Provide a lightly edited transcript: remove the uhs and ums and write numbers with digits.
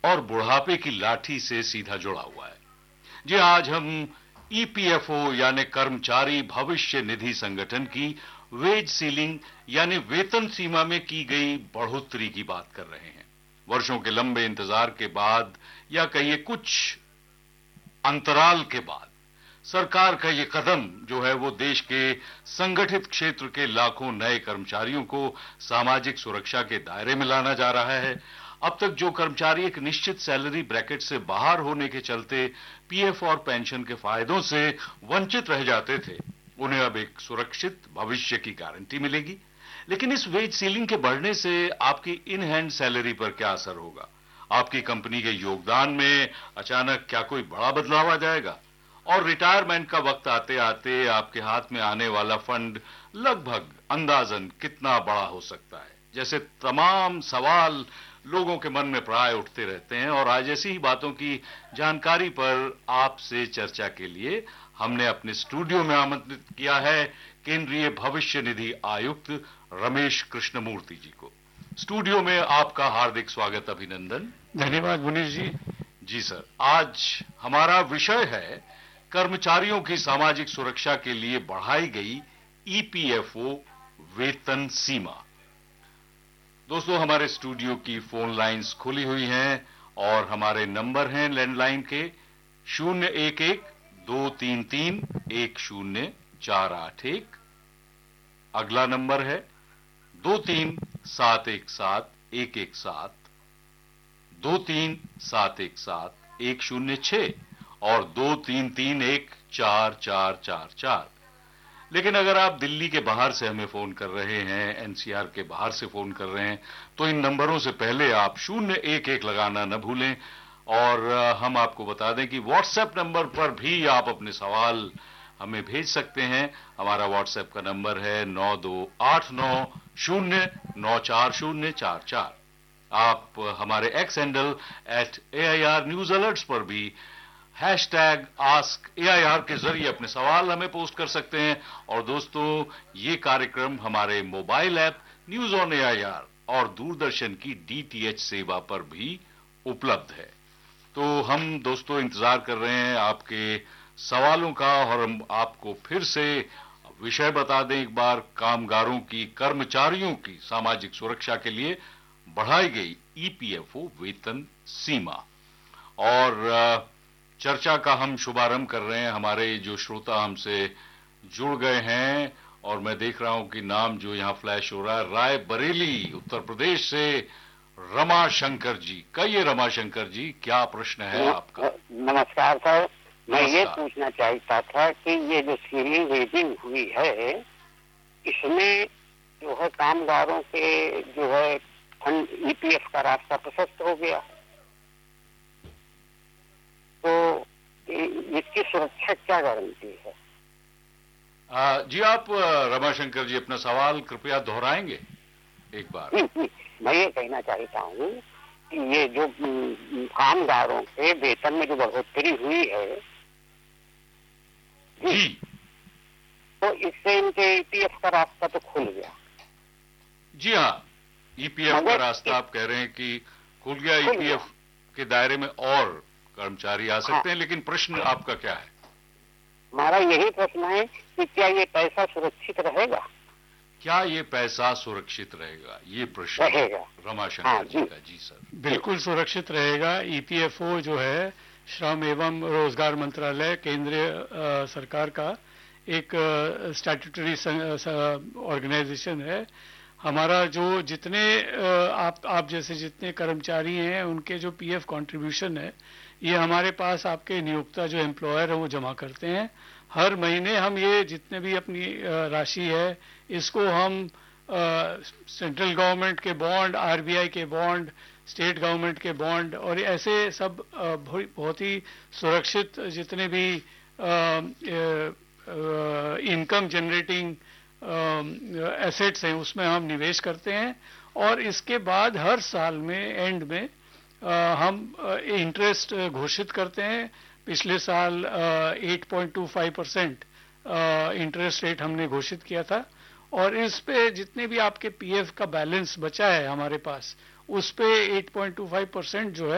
और बुढ़ापे की लाठी से सीधा जुड़ा हुआ है। जी, आज हम ईपीएफओ यानी कर्मचारी भविष्य निधि संगठन की वेज सीलिंग यानी वेतन सीमा में की गई बढ़ोतरी की बात कर रहे हैं। वर्षों के लंबे इंतजार के बाद या कहिए कुछ अंतराल के बाद सरकार का ये कदम जो है वो देश के संगठित क्षेत्र के लाखों नए कर्मचारियों को सामाजिक सुरक्षा के दायरे में लाना जा रहा है। अब तक जो कर्मचारी एक निश्चित सैलरी ब्रैकेट से बाहर होने के चलते पीएफ और पेंशन के फायदों से वंचित रह जाते थे, उन्हें अब एक सुरक्षित भविष्य की गारंटी मिलेगी। लेकिन इस वेज सीलिंग के बढ़ने से आपकी इन हैंड सैलरी पर क्या असर होगा? आपकी कंपनी के योगदान में अचानक क्या कोई बड़ा बदलाव आ जाएगा? और रिटायरमेंट का वक्त आते आते आपके हाथ में आने वाला फंड लगभग अंदाजन कितना बड़ा हो सकता है? जैसे तमाम सवाल लोगों के मन में प्राय उठते रहते हैं और आज ऐसी ही बातों की जानकारी पर आपसे चर्चा के लिए हमने अपने स्टूडियो में आमंत्रित किया है केंद्रीय भविष्य निधि आयुक्त रमेश कृष्णमूर्ति जी को। स्टूडियो में आपका हार्दिक स्वागत, अभिनंदन। धन्यवाद मुनीश जी। जी सर, आज हमारा विषय है कर्मचारियों की सामाजिक सुरक्षा के लिए बढ़ाई गई ईपीएफओ वेतन सीमा। दोस्तों, हमारे स्टूडियो की फोन लाइंस खुली हुई हैं और हमारे नंबर हैं लैंडलाइन के 011-233-10481। अगला नंबर है 23-717-117, 23-717-106 और 233-14444। लेकिन अगर आप दिल्ली के बाहर से हमें फोन कर रहे हैं, एनसीआर के बाहर से फोन कर रहे हैं, तो इन नंबरों से पहले आप 011 लगाना न भूलें। और हम आपको बता दें कि व्हाट्सएप नंबर पर भी आप अपने सवाल हमें भेज सकते हैं। हमारा व्हाट्सएप का नंबर है 9289094044। आप हमारे x handle @AIR news alerts पर भी #AskAIR के जरिए अपने सवाल हमें पोस्ट कर सकते हैं। और दोस्तों, ये कार्यक्रम हमारे mobile app news on AIR और दूरदर्शन की DTH सेवा पर भी उपलब्ध है। तो हम दोस्तों इंतजार कर रहे हैं आपके सवालों का और हम आपको फिर से विषय बता दें एक बार, कामगारों की, कर्मचारियों की सामाजिक सुरक्षा के लिए बढ़ाई गई ईपीएफओ वेतन सीमा। और चर्चा का हम शुभारंभ कर रहे हैं। हमारे जो श्रोता हमसे जुड़ गए हैं और मैं देख रहा हूं कि नाम जो यहां फ्लैश हो रहा है, रायबरेली उत्तर प्रदेश से रमाशंकर जी। कहिए रमाशंकर जी, क्या प्रश्न है आपका? नमस्कार सर, मैं ये पूछना चाहता था कि ये जो सीलिंग रेजिंग हुई है, इसमें जो है कामगारों के जो है फंड ईपीएफ का रास्ता प्रशस्त हो गया, तो इसकी सुरक्षा क्या गारंटी है? जी, आप रमाशंकर जी अपना सवाल कृपया दोहराएंगे एक बार। मैं ये कहना चाहता हूँ कि ये जो कामगारों के वेतन में जो बढ़ोतरी हुई है जी, तो इससे इनके ईपीएफ का रास्ता तो खुल गया। जी हाँ, ईपीएफ का रास्ता आप कह रहे हैं कि खुल गया, ईपीएफ के दायरे में और कर्मचारी आ सकते हैं। लेकिन प्रश्न आपका क्या है? हमारा यही प्रश्न है कि क्या ये पैसा सुरक्षित रहेगा? क्या ये पैसा सुरक्षित रहेगा, ये प्रश्न रहेगा रमाशंकर जी का। जी सर, बिल्कुल सुरक्षित रहेगा। ईपीएफओ जो है श्रम एवं रोजगार मंत्रालय केंद्रीय सरकार का एक स्टैट्यूटरी ऑर्गेनाइजेशन है। हमारा जो जितने आप जैसे जितने कर्मचारी हैं उनके जो पीएफ कंट्रीब्यूशन है, ये हमारे पास आपके नियोक्ता जो एम्प्लॉयर है वो जमा करते हैं। हर महीने हम ये जितने भी अपनी राशि है इसको हम सेंट्रल गवर्नमेंट के बॉन्ड, आरबीआई के बॉन्ड, स्टेट गवर्नमेंट के बॉन्ड और ऐसे सब बहुत ही सुरक्षित जितने भी इनकम जनरेटिंग एसेट्स हैं उसमें हम निवेश करते हैं। और इसके बाद हर साल में एंड में हम इंटरेस्ट घोषित करते हैं। पिछले साल 8.25% इंटरेस्ट रेट हमने घोषित किया था और इस पे जितने भी आपके पीएफ का बैलेंस बचा है हमारे पास, उस पे 8.25% जो है